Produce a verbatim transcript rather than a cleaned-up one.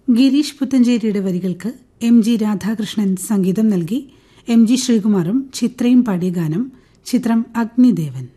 ഗിരീഷ് പുത്തഞ്ചേരിയുടെ വരികൾക്ക് M G Radhakrishnan സംഗീതം നൽകി. എം ജി ശ്രീകുമാറും ചിത്രയും പാടിയ ഗാനം. ചിത്രം അഗ്നിദേവൻ.